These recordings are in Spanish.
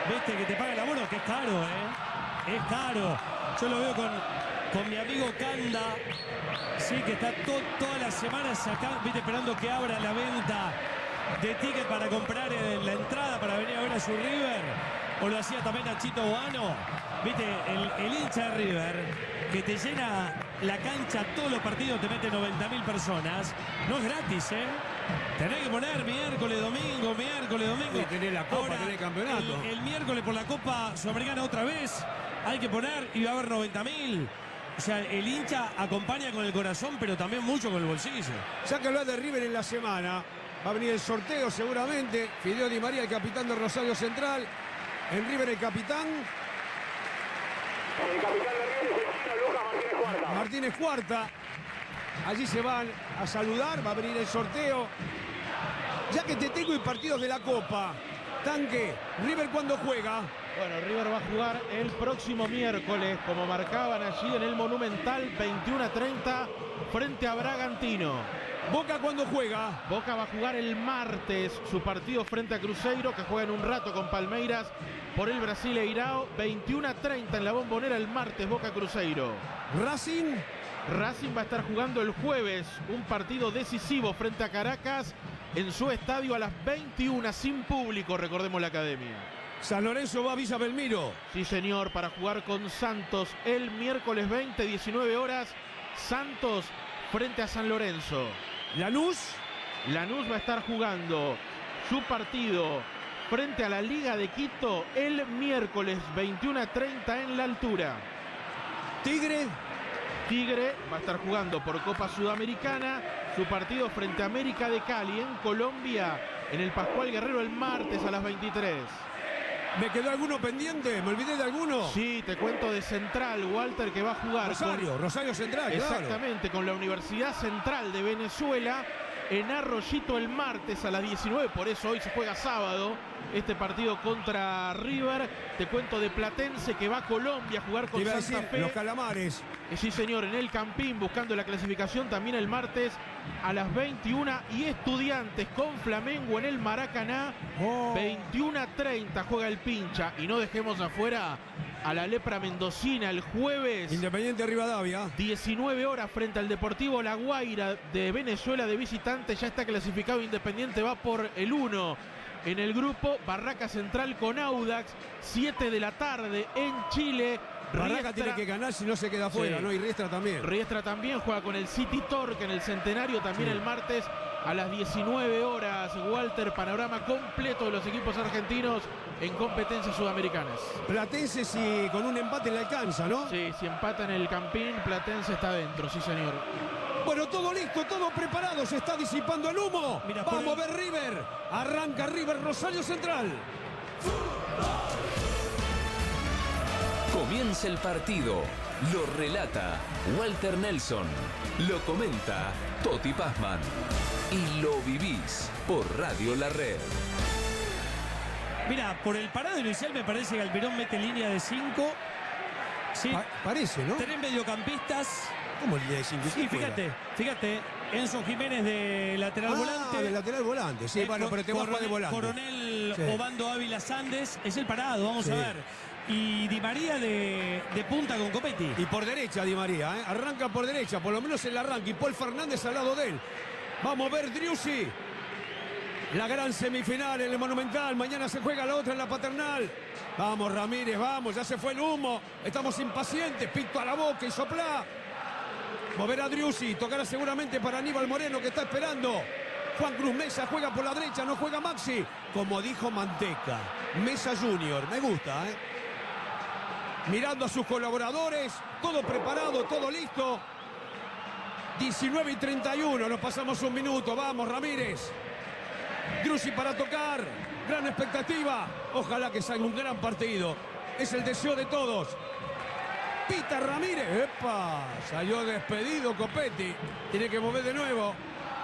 viste, que te paga el abono, que es caro, ¿eh? Es caro. Yo lo veo con mi amigo Canda, sí, que está todas las semanas acá, viste, esperando que abra la venta de ticket para comprar la entrada para venir a ver a su River. O lo hacía también Nachito Boano, viste, el hincha de River, que te llena la cancha todos los partidos, te mete 90.000 personas. No es gratis, ¿eh? Tenés que poner miércoles, domingo. Sí, tenés la Copa, tenés campeonato. El miércoles por la Copa Sudamericana otra vez hay que poner y va a haber 90.000. O sea, el hincha acompaña con el corazón, pero también mucho con el bolsillo. Ya que hablar de River en la semana, va a venir el sorteo seguramente. Fideo Di María, el capitán de Rosario Central. En River el capitán. El capitán de River es el chino Lucas Martínez Cuarta. Martínez Cuarta. Allí se van a saludar, va a venir el sorteo. Ya que te tengo y partidos de la Copa. Tanque, River cuando juega. Bueno, River va a jugar el próximo miércoles, como marcaban allí en el Monumental, 21:30, frente a Bragantino. Boca cuando juega. Boca va a jugar el martes su partido frente a Cruzeiro, que juega en un rato con Palmeiras por el Brasileirao. 21:30 en la Bombonera el martes, Boca Cruzeiro. Racing va a estar jugando el jueves un partido decisivo frente a Caracas en su estadio a las 21 sin público, recordemos la academia. San Lorenzo va a Villa Belmiro. Sí, señor, para jugar con Santos el miércoles 20, 19 horas. Santos frente a San Lorenzo. Lanús va a estar jugando su partido frente a la Liga de Quito el miércoles 21:30 en la altura. Tigre Va a estar jugando por Copa Sudamericana su partido frente a América de Cali en Colombia en el Pascual Guerrero el martes a las 23. ¿Me quedó alguno pendiente? ¿Me olvidé de alguno? Sí, te cuento de Central, Walter, que va a jugar Rosario Central, exactamente, con la Universidad Central de Venezuela en Arroyito el martes a las 19, por eso hoy se juega sábado este partido contra River. Te cuento de Platense, que va a Colombia a jugar con Santa Fe. Los Calamares. Sí, señor, en el Campín, buscando la clasificación también el martes a las 21. Y Estudiantes con Flamengo en el Maracaná. 21:30 juega el Pincha. Y no dejemos afuera a la Lepra Mendocina el jueves. Independiente Rivadavia. 19 horas frente al Deportivo La Guaira de Venezuela de visitante. Ya está clasificado Independiente, va por el 1 en el grupo. Barraca Central con Audax, 7 de la tarde en Chile. Barraca tiene que ganar si no se queda afuera, sí, ¿no? Y Riestra también. Riestra también juega con el City Torque en el Centenario también el martes a las 19 horas. Walter, panorama completo de los equipos argentinos en competencias sudamericanas. Platense si con un empate le alcanza, ¿no? Sí, si empata en el Campín, Platense está dentro, sí señor. Bueno, todo listo, todo preparado, se está disipando el humo. Mira, vamos a ver River. Arranca River, Rosario Central. Comienza el partido. Lo relata Walter Nelson. Lo comenta Toti Pazman. Y lo vivís por Radio La Red. Mira, por el parado inicial me parece que Almirón mete línea de 5. Sí. Parece, ¿no? 3 mediocampistas. ¿Cómo línea de 5? Sí, fíjate. Enzo Jiménez de lateral volante. De lateral volante, sí, bueno, pero te baja de volante. Coronel sí. Obando Ávila Sandes es el parado, vamos a ver. Y Di María de punta con Copetti. Y por derecha Di María, ¿eh? Arranca por derecha, por lo menos el arranque. Y Paul Fernández al lado de él. Vamos a ver Driussi. La gran semifinal en el Monumental. Mañana se juega la otra en la Paternal. Vamos Ramírez, vamos, ya se fue el humo. Estamos impacientes, pito a la boca y soplá. Mover a Driussi, tocará seguramente para Aníbal Moreno que está esperando. Juan Cruz Mesa juega por la derecha, no juega Maxi. Como dijo Manteca, Mesa Junior, me gusta, ¿eh? Mirando a sus colaboradores, todo preparado, todo listo. 19:31, nos pasamos un minuto, vamos Ramírez. Driussi para tocar, gran expectativa. Ojalá que salga un gran partido. Es el deseo de todos. Pita Ramírez. ¡Epa! Salió despedido Copetti. Tiene que mover de nuevo.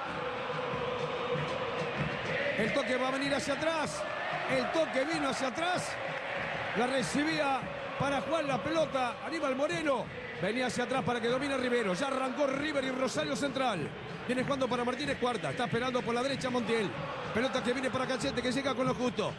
El toque va a venir hacia atrás. El toque vino hacia atrás. La recibía para jugar la pelota Aníbal Moreno. Venía hacia atrás para que domine Rivero. Ya arrancó River y Rosario Central. Viene jugando para Martínez Cuarta. Está esperando por la derecha Montiel. Pelota que viene para Cachete, que llega con lo justo.